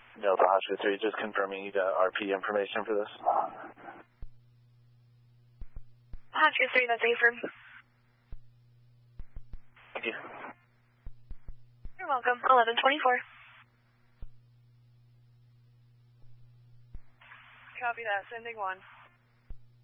Delta Oscar 3, just confirming you got RP information for this. Oscar 3, that's affirm. Thank you. You're welcome. 1124. Copy that. Sending 1.